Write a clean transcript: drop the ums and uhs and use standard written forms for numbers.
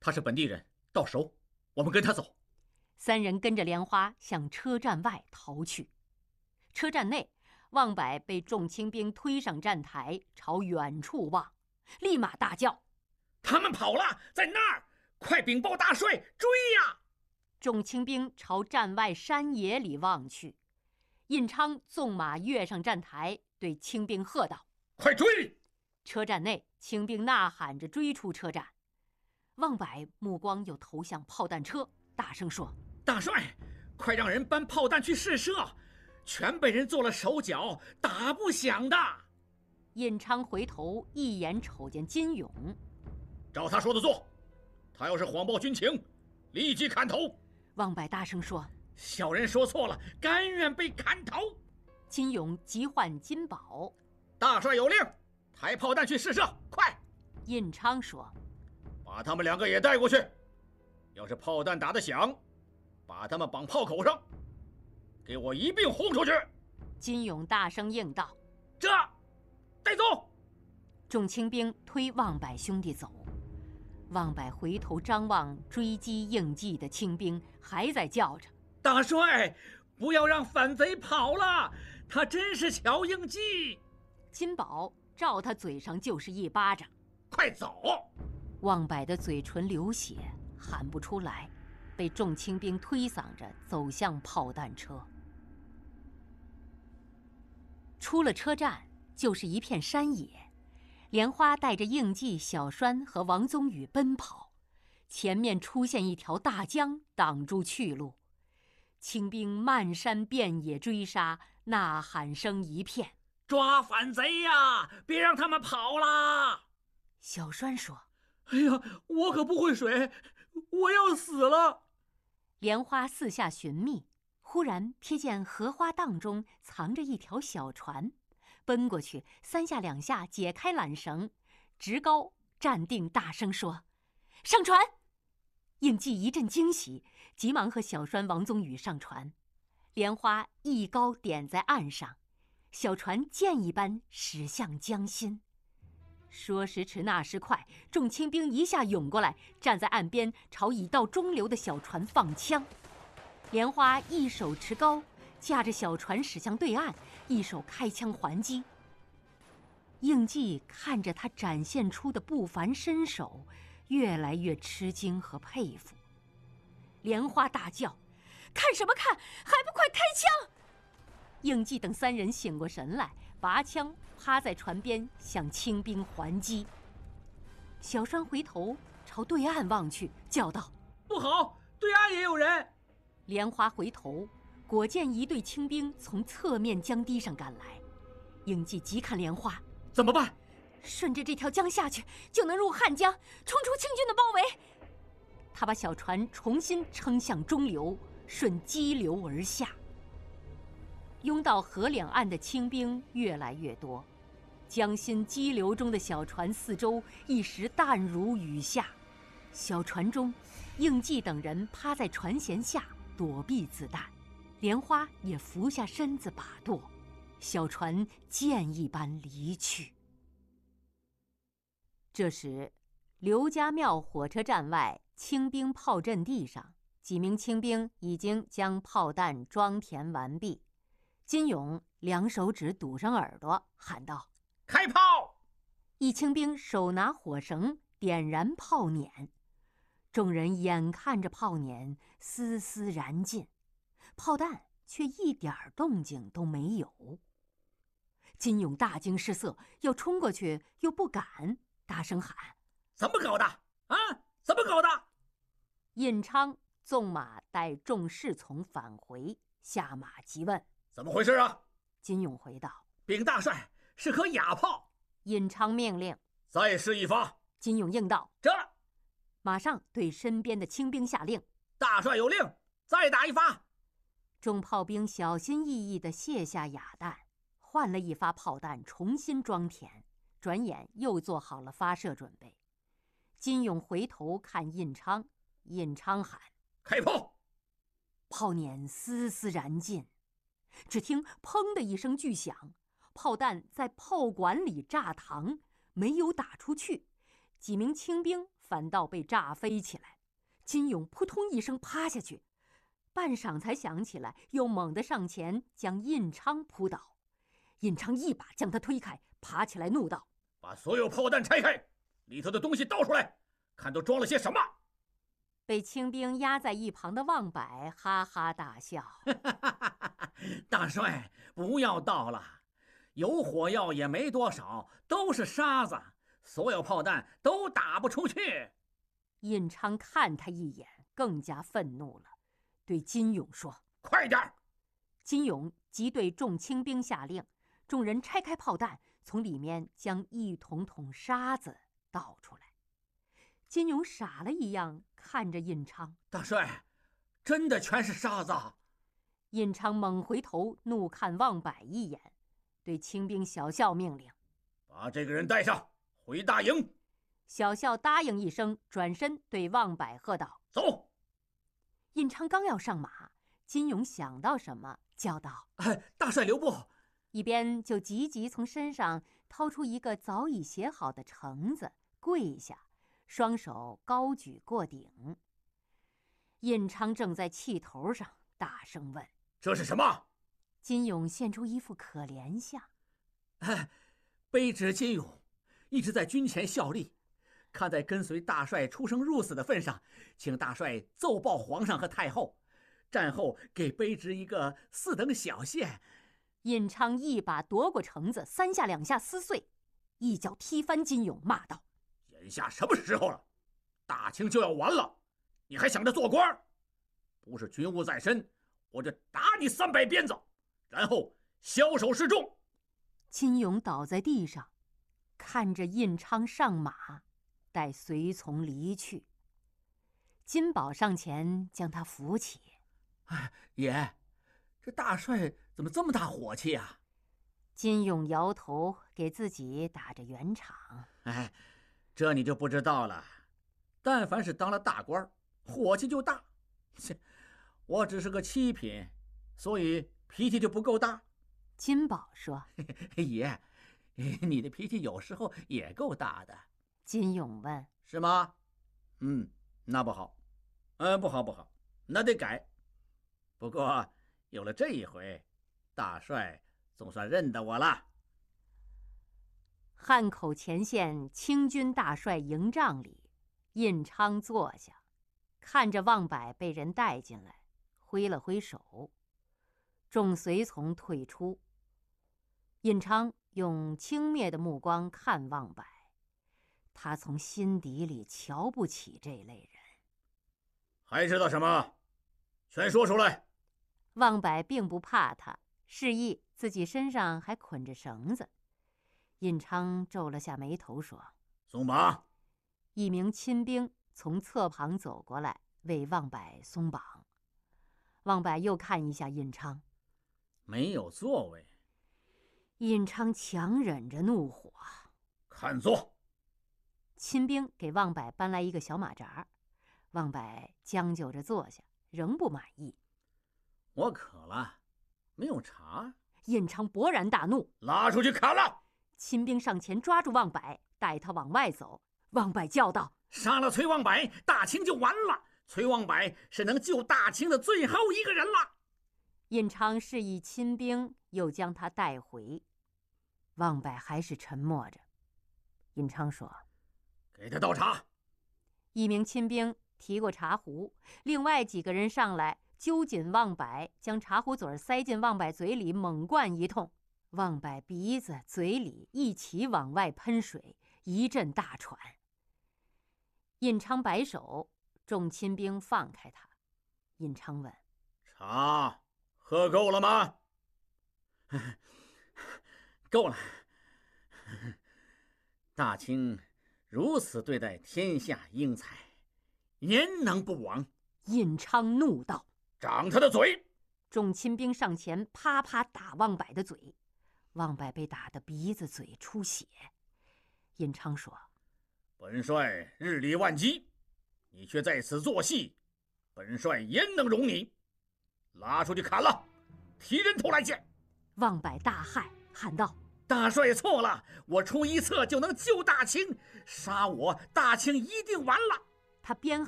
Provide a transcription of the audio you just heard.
他是本地人，到熟，我们跟他走。 三人跟着莲花向车站外逃去。车站内，望柏被众清兵推上站台，朝远处望，立马大叫：“ 他们跑了，在那儿！快禀报大帅，追呀！” 众清兵朝站外山野里望去。印昌纵马跃上站台，对清兵喝道：“ 快追！” 车站内，清兵呐喊着追出车站。望柏目光又投向炮弹车，大声说：“ 大帅，快让人搬炮弹去试射，全被人做了手脚，打不响的。” 印昌回头一眼瞅见金勇， 照他说的做，他要是谎报军情，立即砍头。 望柏大声说：“ 小人说错了，甘愿被砍头。” 金勇急唤金宝：“ 大帅有令，抬炮弹去试射，快！” 印昌说：“ 把他们2个也带过去，要是炮弹打得响，把他们绑炮口上，给我一并轰出去。” 金勇大声应道：“ 这，带走！” 众清兵推望柏兄弟走。望柏回头张望追击应季的清兵，还在叫着：“ 大帅，不要让反贼跑了，他真是乔应季。” 金宝照他嘴上就是一巴掌：“ 快走！” 望柏的嘴唇流血，喊不出来，被众清兵推搡着走向炮弹车。出了车站，就是一片山野。莲花带着应季、小栓和王宗宇奔跑，前面出现一条大江，挡住去路。清兵漫山遍野追杀，呐喊声一片：“ 抓反贼呀！别让他们跑了！” 小栓说：“ 哎呀，我可不会水，我要死了。” 莲花四下寻觅，忽然瞥见荷花荡中藏着一条小船，奔过去，3下2下解开缆绳，直高站定，大声说：“上船！”应季一阵惊喜，急忙和小栓、王宗宇上船。莲花一篙点在岸上，小船箭一般驶向江心。说时迟，那时快，众清兵一下涌过来，站在岸边，朝已到中流的小船放枪。莲花一手持篙，驾着小船驶向对岸，一手开枪还击。应季看着他展现出的不凡身手，越来越吃惊和佩服。莲花大叫：“看什么看，还不快开枪！”应季等3人醒过神来，拔枪趴在船边向清兵还击。小栓回头朝对岸望去，叫道：“ 不好，对岸也有人！” 莲花回头，果见一队清兵从侧面江堤上赶来。应季急看莲花：“ 怎么办？”“ 顺着这条江下去，就能入汉江，冲出清军的包围。”他把小船重新撑向中流，顺激流而下。拥到河两岸的清兵越来越多，江心激流中的小船四周一时弹如雨下。小船中，应季等人趴在船舷下躲避子弹，莲花也俯下身子把舵，小船箭一般离去。这时，刘家庙火车站外清兵炮阵地上，几名清兵已经将炮弹装填完毕。金勇2手指堵上耳朵，喊道：“ 开炮！” 一清兵手拿火绳点燃炮捻，众人眼看着炮捻丝丝燃尽，炮弹却一点动静都没有。金勇大惊失色，要冲过去又不敢，大声喊：“ 怎么搞的？啊，怎么搞的？” 印昌纵马带众侍从返回，下马急问：“ 怎么回事啊？” 金勇回道：“ 禀大帅，是颗哑炮。” 印昌命令：“ 再试一发。” 金勇应道：“ 这。” 马上对身边的清兵下令：“ 大帅有令，再打一发。” 众炮兵小心翼翼地卸下哑弹，换了一发炮弹重新装填，转眼又做好了发射准备。金勇回头看印昌，印昌喊：“ 开炮！” 炮捻丝丝燃尽，只听砰的一声巨响，炮弹在炮管里炸膛，没有打出去。几名清兵反倒被炸飞起来。金勇扑通一声趴下去，半晌才想起来，又猛地上前将印昌扑倒。印昌一把将他推开，爬起来怒道：“ 把所有炮弹拆开，里头的东西倒出来，看都装了些什么！” 被清兵压在一旁的望柏哈哈大笑：“ 大帅，不要倒了，有火药也没多少，都是沙子，所有炮弹都打不出去。” 印昌看他一眼，更加愤怒了，对金勇说：“ 快点！” 金勇即对众清兵下令，众人拆开炮弹，从里面将一桶桶沙子倒出来。金勇傻了一样看着印昌：“ 大帅，真的全是沙子？” 印昌猛回头怒看望柏一眼，对清兵小校命令：“ 把这个人带上，回大营。” 小校答应一声，转身对望柏喝道：“ 走！” 印昌刚要上马，金勇想到什么，叫道：“ 大帅留步！” 一边就急急从身上掏出一个早已写好的橙子，跪下，双手高举过顶。印昌正在气头上，大声问：“ 这是什么？” 金勇现出一副可怜相：“ 卑职金勇一直在军前效力，看在跟随大帅出生入死的份上，请大帅奏报皇上和太后，战后给卑职一个4等小县。” 印昌一把夺过橙子，3下2下撕碎，一脚踢翻金勇，骂道：“ 眼下什么时候了？大清就要完了，你还想着做官？不是军务在身，我就打你300鞭子，然后枭首示众。” 金勇倒在地上，看着印昌上马，待随从离去。金宝上前将他扶起：“ 爷，这大帅怎么这么大火气啊？” 金勇摇头，给自己打着圆场：“ 这你就不知道了。但凡是当了大官，火气就大。我只是个7品，所以脾气就不够大。” 金宝说：“ 爷，你的脾气有时候也够大的。” 金勇问：“ 是吗？那不好。不好，那得改。不过有了这一回，大帅总算认得我了。” 汉口前线清军大帅营帐里，印昌坐下，看着望柏被人带进来，挥了挥手，众随从退出。印昌用轻蔑的目光看望柏，他从心底里瞧不起这类人。 “还知道什么？全说出来！” 望柏并不怕他，示意自己身上还捆着绳子。印昌皱了下眉头说：“ 松绑！” 一名亲兵从侧旁走过来，为望柏松绑。望柏又看一下印昌， 没有座位。 印昌强忍着怒火：“ 看座！” 亲兵给望柏搬来一个小马扎，望柏将就着坐下，仍不满意。 “我渴了，没有茶。” 印昌勃然大怒：“ 拉出去砍了！” 亲兵上前抓住望柏，带他往外走。望柏叫道：“ 杀了崔望柏，大清就完了。崔望柏是能救大清的最后一个人了。” 印昌示意亲兵，又将他带回。望柏还是沉默着。印昌说：“ 给他倒茶。” 一名亲兵提过茶壶，另外几个人上来揪紧望柏，将茶壶嘴塞进望柏嘴里，猛灌一通。望柏鼻子、嘴里一起往外喷水，一阵大喘。印昌摆手，众亲兵放开他。印昌问：“ 茶喝够了吗？”“ 够了。大清如此对待天下英才，焉能不亡？” 印昌怒道：“ 掌他的嘴！” 众亲兵上前啪啪打望柏的嘴，望柏被打得鼻子嘴出血。印昌说：“ 本帅日理万机，你却在此作戏，本帅焉能容你？拉出去砍了，提人头来见！” 望柏大骇，喊道：“ 大帅错了，我出一策就能救大清，杀我，大清一定完了。 他边